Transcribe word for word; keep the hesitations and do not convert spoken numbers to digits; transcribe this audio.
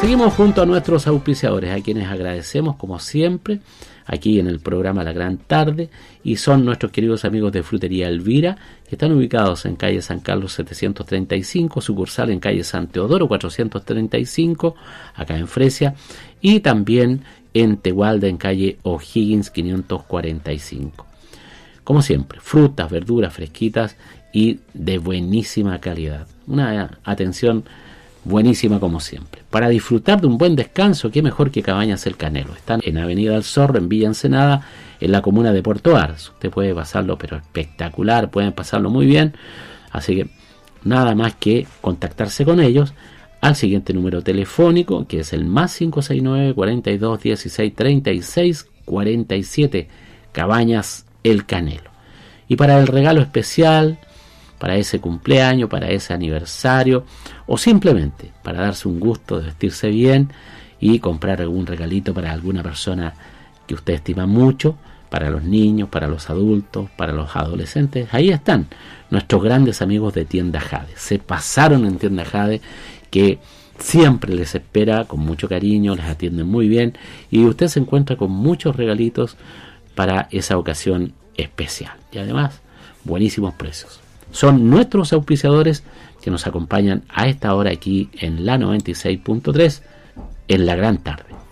Seguimos junto a nuestros auspiciadores, a quienes agradecemos como siempre aquí en el programa La Gran Tarde, y son nuestros queridos amigos de Frutería Elvira, que están ubicados en calle San Carlos setecientos treinta y cinco, sucursal en calle San Teodoro cuatrocientos treinta y cinco, acá en Fresia, y también en Tegualda en calle O'Higgins quinientos cuarenta y cinco. Como siempre, frutas, verduras fresquitas y de buenísima calidad. Una atención buenísima como siempre. Para disfrutar de un buen descanso, qué mejor que Cabañas El Canelo. Están en Avenida del Zorro, en Villa Ensenada, en la comuna de Puerto Ars. Usted puede pasarlo, pero espectacular, pueden pasarlo muy bien. Así que nada más que contactarse con ellos al siguiente número telefónico, que es el más cinco seis nueve, cuarenta y dos, dieciséis, treinta y seis, cuarenta y siete, Cabañas El Canelo. Y para el regalo especial, para ese cumpleaños, para ese aniversario, o simplemente para darse un gusto de vestirse bien y comprar algún regalito para alguna persona que usted estima mucho, para los niños, para los adultos, para los adolescentes. Ahí están nuestros grandes amigos de Tienda Jade. Se pasaron en Tienda Jade, que siempre les espera con mucho cariño, les atienden muy bien y usted se encuentra con muchos regalitos para esa ocasión especial. Y además, buenísimos precios. Son nuestros auspiciadores que nos acompañan a esta hora aquí en la noventa y seis punto tres en La Gran Tarde.